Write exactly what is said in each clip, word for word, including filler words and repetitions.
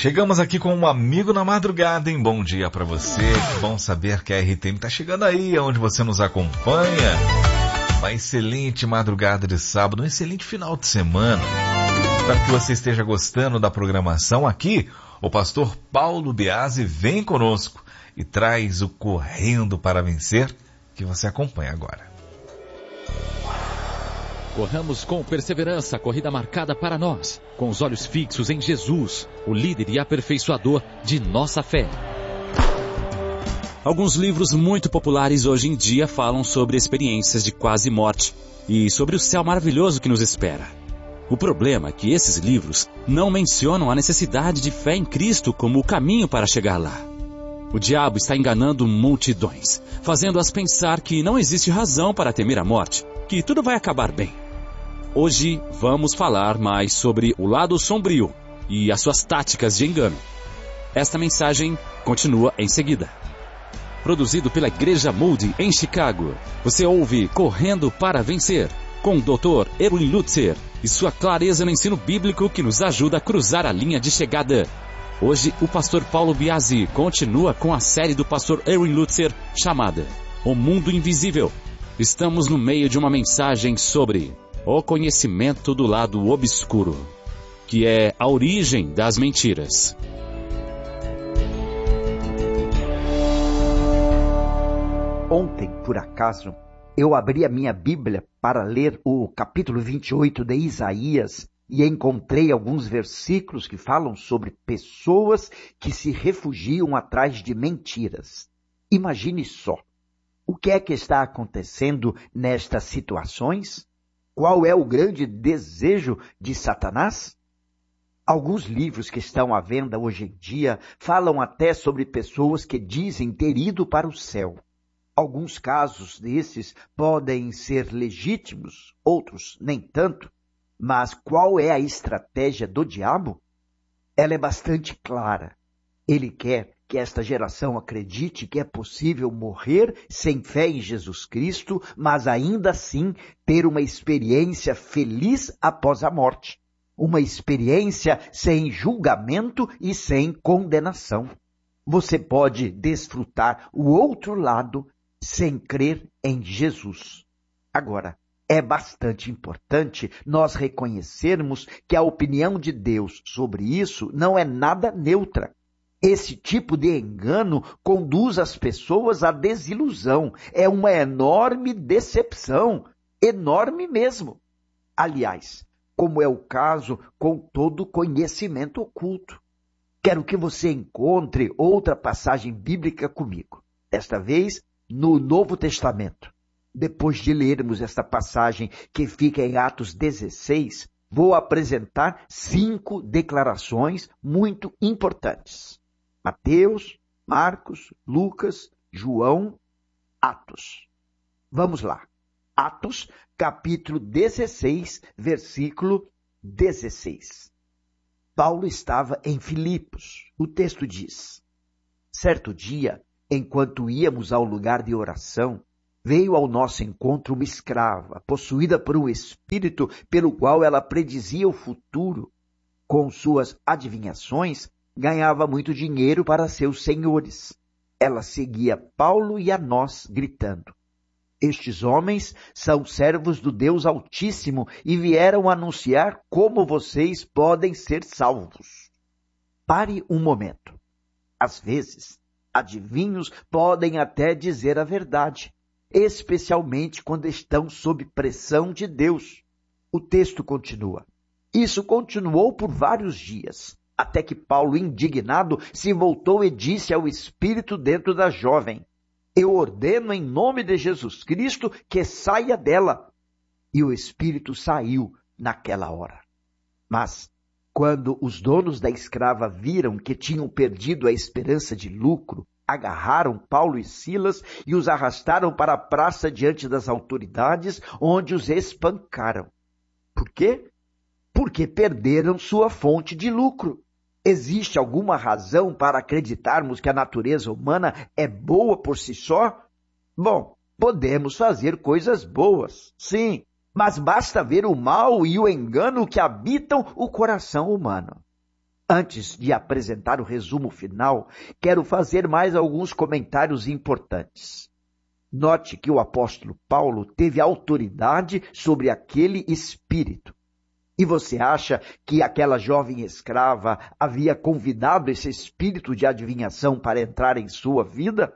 Chegamos aqui com um amigo na madrugada, hein? Bom dia pra você. Bom saber que a R T M tá chegando aí, onde você nos acompanha. Uma excelente madrugada de sábado, um excelente final de semana. Espero que você esteja gostando da programação. Aqui, o pastor Paulo Biasi vem conosco e traz o Correndo para Vencer, que você acompanha agora. Corramos com perseverança a corrida marcada para nós, com os olhos fixos em Jesus, o líder e aperfeiçoador de nossa fé. Alguns livros muito populares hoje em dia falam sobre experiências de quase morte e sobre o céu maravilhoso que nos espera. O problema é que esses livros não mencionam a necessidade de fé em Cristo como o caminho para chegar lá. O diabo está enganando multidões, fazendo-as pensar que não existe razão para temer a morte, que tudo vai acabar bem. Hoje vamos falar mais sobre o lado sombrio e as suas táticas de engano. Esta mensagem continua em seguida. Produzido pela Igreja Moody em Chicago, você ouve Correndo para Vencer, com o doutor Erwin Lutzer e sua clareza no ensino bíblico que nos ajuda a cruzar a linha de chegada. Hoje, o pastor Paulo Biasi continua com a série do pastor Erwin Lutzer chamada O Mundo Invisível. Estamos no meio de uma mensagem sobre o conhecimento do lado obscuro, que é a origem das mentiras. Ontem, por acaso, eu abri a minha Bíblia para ler o capítulo vinte e oito de Isaías e encontrei alguns versículos que falam sobre pessoas que se refugiam atrás de mentiras. Imagine só, o que é que está acontecendo nestas situações? Qual é o grande desejo de Satanás? Alguns livros que estão à venda hoje em dia falam até sobre pessoas que dizem ter ido para o céu. Alguns casos desses podem ser legítimos, outros nem tanto. Mas qual é a estratégia do diabo? Ela é bastante clara. Ele quer que esta geração acredite que é possível morrer sem fé em Jesus Cristo, mas ainda assim ter uma experiência feliz após a morte. Uma experiência sem julgamento e sem condenação. Você pode desfrutar o outro lado sem crer em Jesus. Agora, é bastante importante nós reconhecermos que a opinião de Deus sobre isso não é nada neutra. Esse tipo de engano conduz as pessoas à desilusão. É uma enorme decepção, enorme mesmo. Aliás, como é o caso com todo conhecimento oculto. Quero que você encontre outra passagem bíblica comigo. Desta vez, no Novo Testamento. Depois de lermos esta passagem que fica em Atos dezesseis, vou apresentar cinco declarações muito importantes. Mateus, Marcos, Lucas, João, Atos. Vamos lá. Atos, capítulo dezesseis, versículo dezesseis. Paulo estava em Filipos. O texto diz: certo dia, enquanto íamos ao lugar de oração, veio ao nosso encontro uma escrava, possuída por um espírito pelo qual ela predizia o futuro. Com suas adivinhações, ganhava muito dinheiro para seus senhores. Ela seguia Paulo e a nós, gritando: estes homens são servos do Deus Altíssimo e vieram anunciar como vocês podem ser salvos. Pare um momento. Às vezes, adivinhos podem até dizer a verdade, especialmente quando estão sob pressão de Deus. O texto continua. Isso continuou por vários dias, até que Paulo, indignado, se voltou e disse ao espírito dentro da jovem: eu ordeno em nome de Jesus Cristo que saia dela. E o espírito saiu naquela hora. Mas, quando os donos da escrava viram que tinham perdido a esperança de lucro, agarraram Paulo e Silas e os arrastaram para a praça diante das autoridades, onde os espancaram. Por quê? Porque perderam sua fonte de lucro. Existe alguma razão para acreditarmos que a natureza humana é boa por si só? Bom, podemos fazer coisas boas, sim, mas basta ver o mal e o engano que habitam o coração humano. Antes de apresentar o resumo final, quero fazer mais alguns comentários importantes. Note que o apóstolo Paulo teve autoridade sobre aquele espírito. E você acha que aquela jovem escrava havia convidado esse espírito de adivinhação para entrar em sua vida?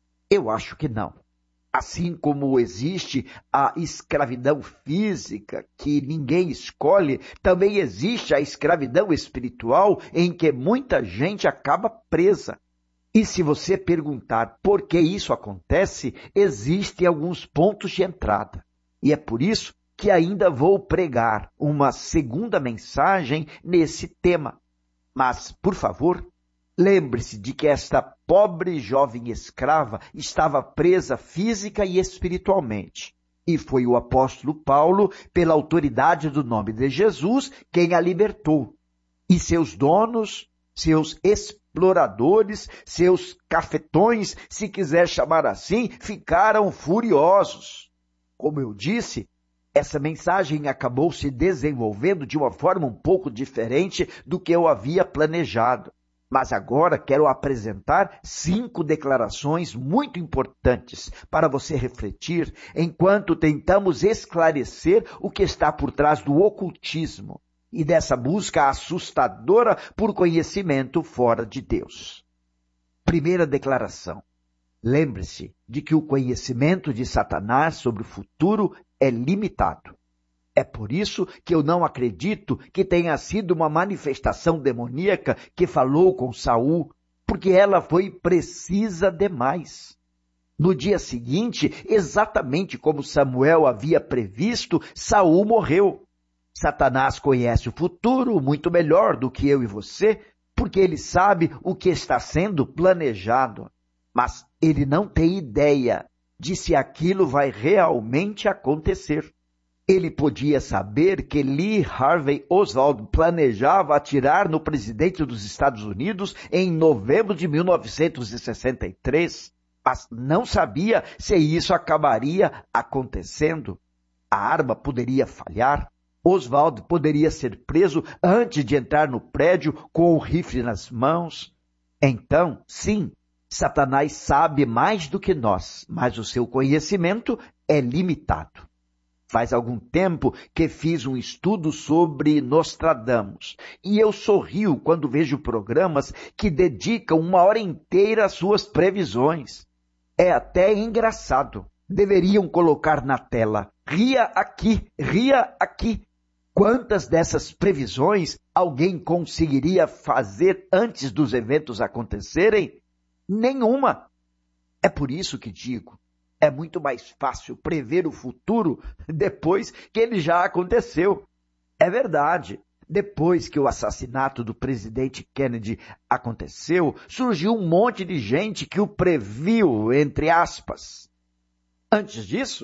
Eu acho que não. Assim como existe a escravidão física, que ninguém escolhe, também existe a escravidão espiritual, em que muita gente acaba presa. E se você perguntar por que isso acontece, existem alguns pontos de entrada. E é por isso que ainda vou pregar uma segunda mensagem nesse tema. Mas, por favor, lembre-se de que esta pobre jovem escrava estava presa física e espiritualmente. E foi o apóstolo Paulo, pela autoridade do nome de Jesus, quem a libertou. E seus donos, seus exploradores, seus cafetões, se quiser chamar assim, ficaram furiosos. Como eu disse, essa mensagem acabou se desenvolvendo de uma forma um pouco diferente do que eu havia planejado. Mas agora quero apresentar cinco declarações muito importantes para você refletir enquanto tentamos esclarecer o que está por trás do ocultismo e dessa busca assustadora por conhecimento fora de Deus. Primeira declaração. Lembre-se de que o conhecimento de Satanás sobre o futuro é limitado. É por isso que eu não acredito que tenha sido uma manifestação demoníaca que falou com Saul, porque ela foi precisa demais. No dia seguinte, exatamente como Samuel havia previsto, Saul morreu. Satanás conhece o futuro muito melhor do que eu e você, porque ele sabe o que está sendo planejado. Mas ele não tem ideia de se aquilo vai realmente acontecer. Ele podia saber que Lee Harvey Oswald planejava atirar no presidente dos Estados Unidos em novembro de mil novecentos e sessenta e três, mas não sabia se isso acabaria acontecendo. A arma poderia falhar, Oswald poderia ser preso antes de entrar no prédio com o rifle nas mãos. Então, sim, Satanás sabe mais do que nós, mas o seu conhecimento é limitado. Faz algum tempo que fiz um estudo sobre Nostradamus, e eu sorrio quando vejo programas que dedicam uma hora inteira às suas previsões. É até engraçado. Deveriam colocar na tela, ria aqui, ria aqui. Quantas dessas previsões alguém conseguiria fazer antes dos eventos acontecerem? Nenhuma. É por isso que digo, é muito mais fácil prever o futuro depois que ele já aconteceu. É verdade, depois que o assassinato do presidente Kennedy aconteceu, surgiu um monte de gente que o previu, entre aspas. Antes disso,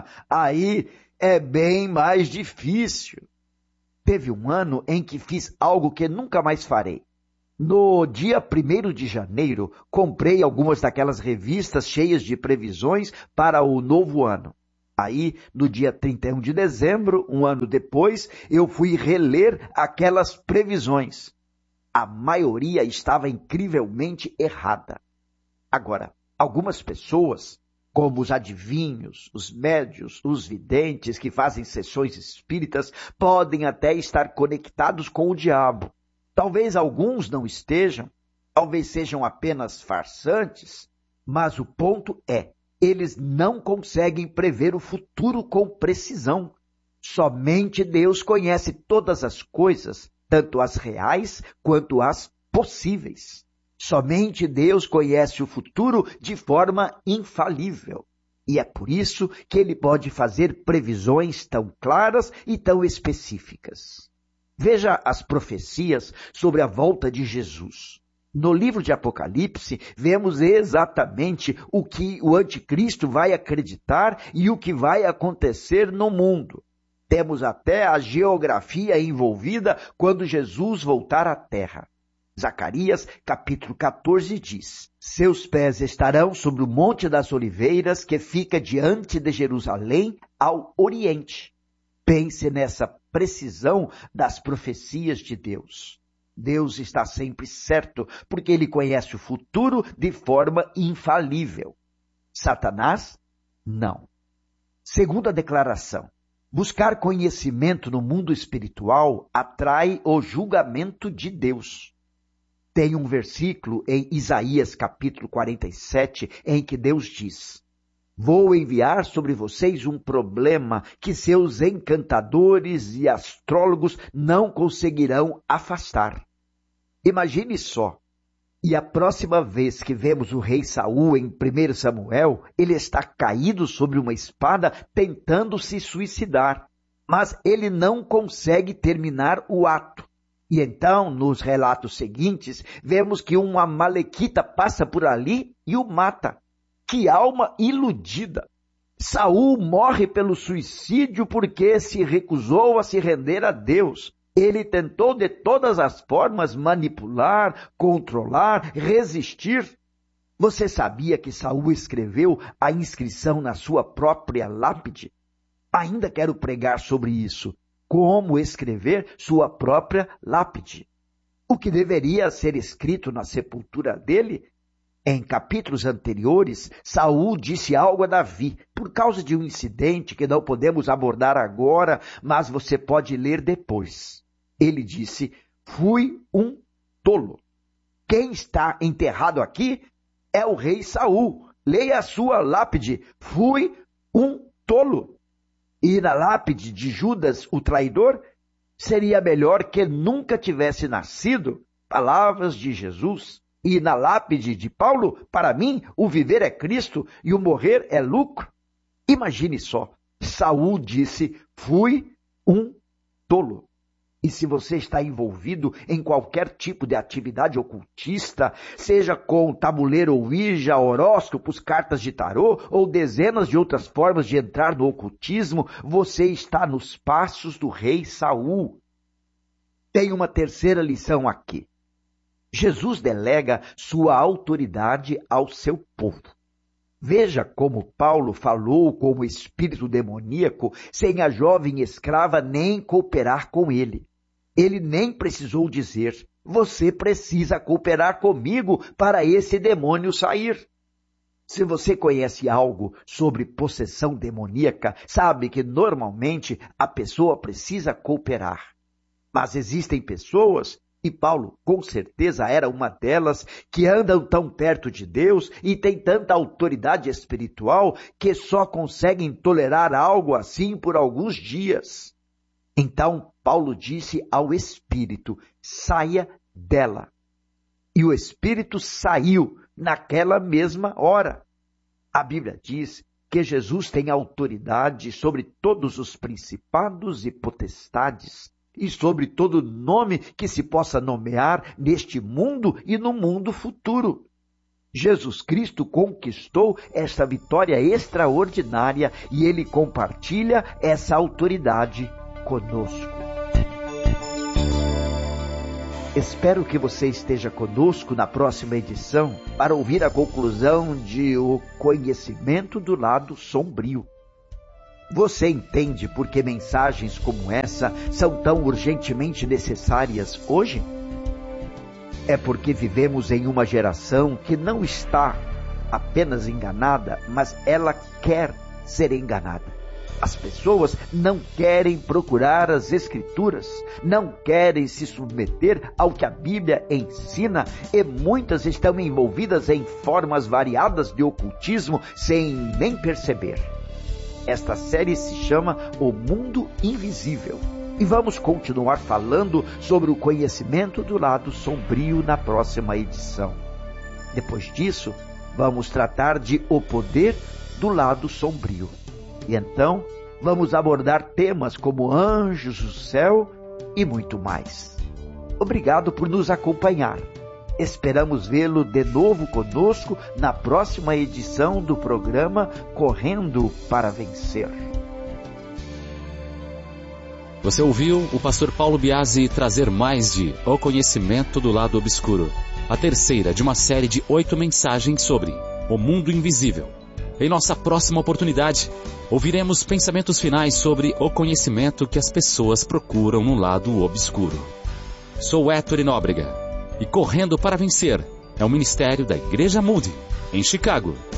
aí é bem mais difícil. Teve um ano em que fiz algo que nunca mais farei. No dia primeiro de janeiro, comprei algumas daquelas revistas cheias de previsões para o novo ano. Aí, no dia trinta e um de dezembro, um ano depois, eu fui reler aquelas previsões. A maioria estava incrivelmente errada. Agora, algumas pessoas, como os adivinhos, os médios, os videntes que fazem sessões espíritas, podem até estar conectados com o diabo. Talvez alguns não estejam, talvez sejam apenas farsantes, mas o ponto é, eles não conseguem prever o futuro com precisão. Somente Deus conhece todas as coisas, tanto as reais quanto as possíveis. Somente Deus conhece o futuro de forma infalível. E é por isso que ele pode fazer previsões tão claras e tão específicas. Veja as profecias sobre a volta de Jesus. No livro de Apocalipse, vemos exatamente o que o anticristo vai acreditar e o que vai acontecer no mundo. Temos até a geografia envolvida quando Jesus voltar à terra. Zacarias, capítulo quatorze, diz: seus pés estarão sobre o Monte das Oliveiras, que fica diante de Jerusalém, ao oriente. Pense nessa precisão das profecias de Deus. Deus está sempre certo, porque ele conhece o futuro de forma infalível. Satanás, não. Segunda declaração. Buscar conhecimento no mundo espiritual atrai o julgamento de Deus. Tem um versículo em Isaías capítulo quarenta e sete em que Deus diz: vou enviar sobre vocês um problema que seus encantadores e astrólogos não conseguirão afastar. Imagine só. E a próxima vez que vemos o rei Saul em primeiro Samuel, ele está caído sobre uma espada tentando se suicidar. Mas ele não consegue terminar o ato. E então, nos relatos seguintes, vemos que um amalequita passa por ali e o mata. Que alma iludida! Saul morre pelo suicídio porque se recusou a se render a Deus. Ele tentou de todas as formas manipular, controlar, resistir. Você sabia que Saul escreveu a inscrição na sua própria lápide? Ainda quero pregar sobre isso. Como escrever sua própria lápide. O que deveria ser escrito na sepultura dele? Em capítulos anteriores, Saul disse algo a Davi, por causa de um incidente que não podemos abordar agora, mas você pode ler depois. Ele disse, fui um tolo. Quem está enterrado aqui é o rei Saul. Leia a sua lápide, fui um tolo. E na lápide de Judas, o traidor, seria melhor que nunca tivesse nascido. Palavras de Jesus. E na lápide de Paulo, para mim, o viver é Cristo e o morrer é lucro. Imagine só, Saul disse, fui um tolo. E se você está envolvido em qualquer tipo de atividade ocultista, seja com tabuleiro Ouija, horóscopos, cartas de tarô ou dezenas de outras formas de entrar no ocultismo, você está nos passos do rei Saul. Tem uma terceira lição aqui. Jesus delega sua autoridade ao seu povo. Veja como Paulo falou com o espírito demoníaco sem a jovem escrava nem cooperar com ele. Ele nem precisou dizer, você precisa cooperar comigo para esse demônio sair. Se você conhece algo sobre possessão demoníaca, sabe que normalmente a pessoa precisa cooperar. Mas existem pessoas, e Paulo com certeza era uma delas, que andam tão perto de Deus e têm tanta autoridade espiritual que só conseguem tolerar algo assim por alguns dias. Então Paulo disse ao Espírito, saia dela. E o Espírito saiu naquela mesma hora. A Bíblia diz que Jesus tem autoridade sobre todos os principados e potestades e sobre todo nome que se possa nomear neste mundo e no mundo futuro. Jesus Cristo conquistou esta vitória extraordinária e ele compartilha essa autoridade conosco. Espero que você esteja conosco na próxima edição para ouvir a conclusão de O Conhecimento do Lado Sombrio. Você entende por que mensagens como essa são tão urgentemente necessárias hoje? É porque vivemos em uma geração que não está apenas enganada, mas ela quer ser enganada. As pessoas não querem procurar as Escrituras, não querem se submeter ao que a Bíblia ensina e muitas estão envolvidas em formas variadas de ocultismo sem nem perceber. Esta série se chama O Mundo Invisível e vamos continuar falando sobre o conhecimento do lado sombrio na próxima edição. Depois disso, vamos tratar de O Poder do Lado Sombrio. E então, vamos abordar temas como anjos do céu e muito mais. Obrigado por nos acompanhar. Esperamos vê-lo de novo conosco na próxima edição do programa Correndo para Vencer. Você ouviu o pastor Paulo Biasi trazer mais de O Conhecimento do Lado Obscuro, a terceira de uma série de oito mensagens sobre o mundo invisível. Em nossa próxima oportunidade, ouviremos pensamentos finais sobre o conhecimento que as pessoas procuram no lado obscuro. Sou Héctor Nóbrega e Correndo para Vencer é o ministério da Igreja Moody, em Chicago.